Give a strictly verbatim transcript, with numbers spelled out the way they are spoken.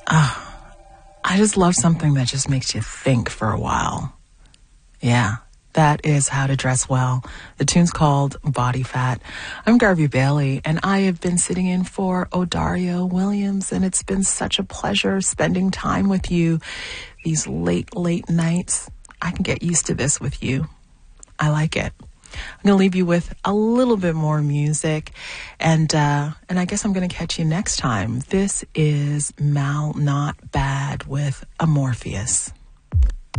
Oh, I just love something that just makes you think for a while. Yeah, that is How to Dress Well. The tune's called Body Fat. I'm Garvey Bailey, and I have been sitting in for Odario Williams, and it's been such a pleasure spending time with you these late, late nights. I can get used to this with you. I like it. I'm going to leave you with a little bit more music, and uh, and I guess I'm going to catch you next time. This is Mal Not Bad with Amorpheus.